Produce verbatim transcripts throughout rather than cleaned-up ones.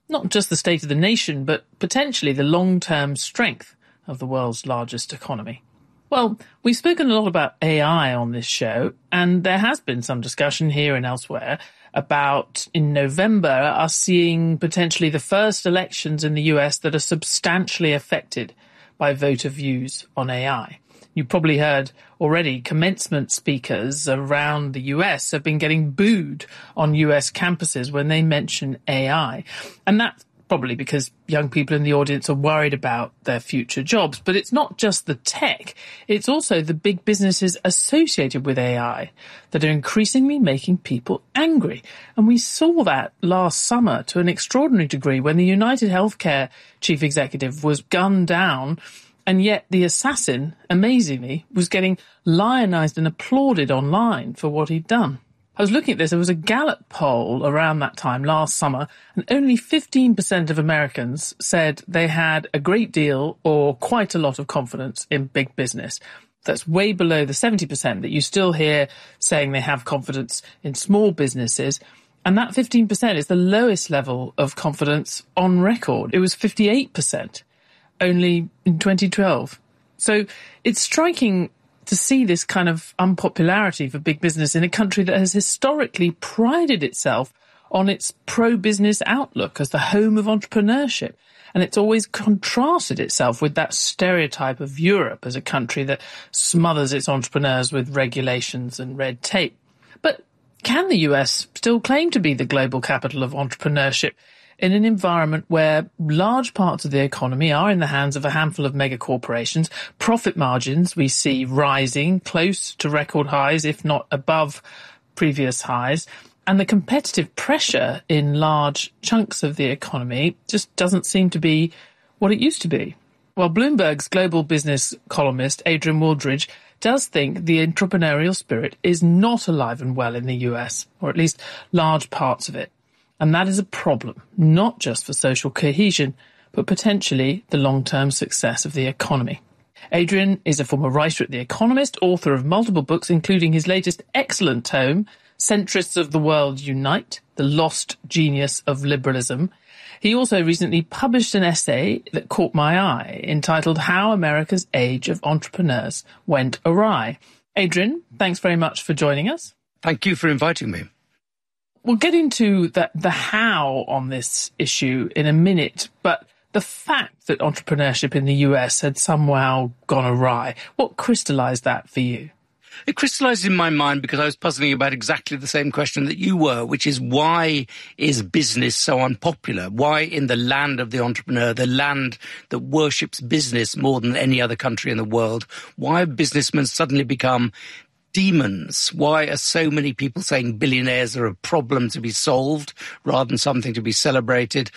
not just the state of the nation, but potentially the long-term strength of the world's largest economy. Well, we've spoken a lot about A I on this show, and there has been some discussion here and elsewhere about, in November, us seeing potentially the first elections in the U S that are substantially affected by voter views on A I. You probably heard already commencement speakers around the U S have been getting booed on U S campuses when they mention A I. And that's probably because young people in the audience are worried about their future jobs. But it's not just the tech, it's also the big businesses associated with A I that are increasingly making people angry. And we saw that last summer to an extraordinary degree when the United Healthcare chief executive was gunned down, and yet the assassin, amazingly, was getting lionized and applauded online for what he'd done. I was looking at this, there was a Gallup poll around that time last summer, and only fifteen percent of Americans said they had a great deal or quite a lot of confidence in big business. That's way below the seventy percent that you still hear saying they have confidence in small businesses. And that fifteen percent is the lowest level of confidence on record. It was fifty-eight percent only in twenty twelve. So it's striking to see this kind of unpopularity for big business in a country that has historically prided itself on its pro-business outlook as the home of entrepreneurship. And it's always contrasted itself with that stereotype of Europe as a country that smothers its entrepreneurs with regulations and red tape. But can the U S still claim to be the global capital of entrepreneurship in an environment where large parts of the economy are in the hands of a handful of mega corporations? Profit margins we see rising close to record highs, if not above previous highs. And the competitive pressure in large chunks of the economy just doesn't seem to be what it used to be. Well, Bloomberg's global business columnist, Adrian Wooldridge, does think the entrepreneurial spirit is not alive and well in the U S, or at least large parts of it. And that is a problem, not just for social cohesion, but potentially the long-term success of the economy. Adrian is a former writer at The Economist, author of multiple books, including his latest excellent tome, Centrists of the World Unite, The Lost Genius of Liberalism. He also recently published an essay that caught my eye, entitled How America's Age of Entrepreneurs Went Awry. Adrian, thanks very much for joining us. Thank you for inviting me. We'll get into the, the how on this issue in a minute, but the fact that entrepreneurship in the U S had somehow gone awry, what crystallized that for you? It crystallized in my mind because I was puzzling about exactly the same question that you were, which is why is business so unpopular? Why in the land of the entrepreneur, the land that worships business more than any other country in the world, why have businessmen suddenly become demons? Why are so many people saying billionaires are a problem to be solved rather than something to be celebrated?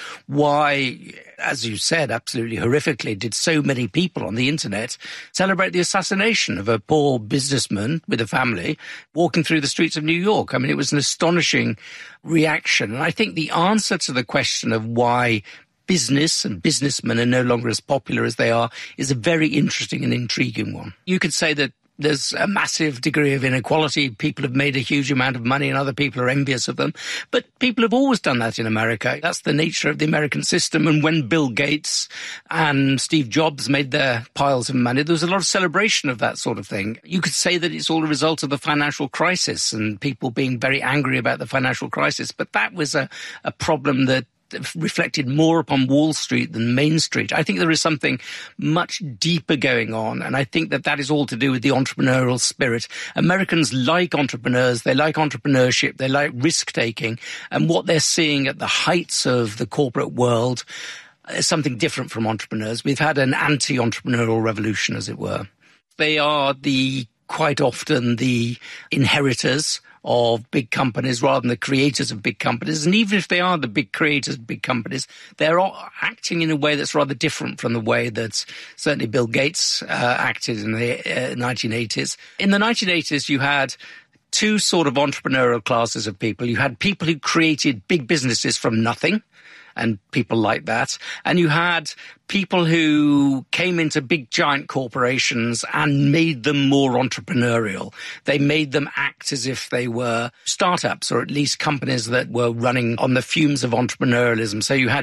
Why, as you said, absolutely horrifically, did so many people on the internet celebrate the assassination of a poor businessman with a family walking through the streets of New York? I mean, it was an astonishing reaction. And I think the answer to the question of why business and businessmen are no longer as popular as they are is a very interesting and intriguing one. You could say that there's a massive degree of inequality. People have made a huge amount of money and other people are envious of them. But people have always done that in America. That's the nature of the American system. And when Bill Gates and Steve Jobs made their piles of money, there was a lot of celebration of that sort of thing. You could say that it's all a result of the financial crisis and people being very angry about the financial crisis. But that was a, a problem that reflected more upon Wall Street than Main Street. I think there is something much deeper going on, and I think that that is all to do with the entrepreneurial spirit. Americans like entrepreneurs, they like entrepreneurship, they like risk-taking, and what they're seeing at the heights of the corporate world is something different from entrepreneurs. We've had an anti-entrepreneurial revolution, as it were. They are the quite often the inheritors of big companies rather than the creators of big companies. And even if they are the big creators of big companies, they're all acting in a way that's rather different from the way that certainly Bill Gates uh, acted in the uh, nineteen eighties. In the nineteen eighties, you had two sort of entrepreneurial classes of people. You had people who created big businesses from nothing, and people like that. And you had people who came into big giant corporations and made them more entrepreneurial. They made them act as if they were startups, or at least companies that were running on the fumes of entrepreneurialism. So you had